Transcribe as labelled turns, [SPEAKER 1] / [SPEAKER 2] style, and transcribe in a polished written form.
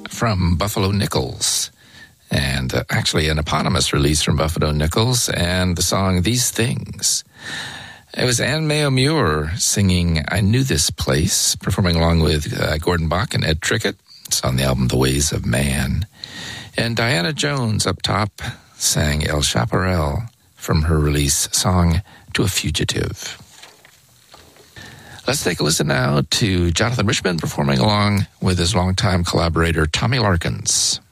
[SPEAKER 1] from Buffalo Nichols, and actually an eponymous release from Buffalo Nichols, and the song These Things. It was Anne Mayo Muir singing I Knew This Place, performing along with Gordon Bach and Ed Trickett. It's on the album The Ways of Man. And Diana Jones up top sang El Chaparral from her release song To a Fugitive. Let's take a listen now to Jonathan Richman performing along with his longtime collaborator Tommy Larkins.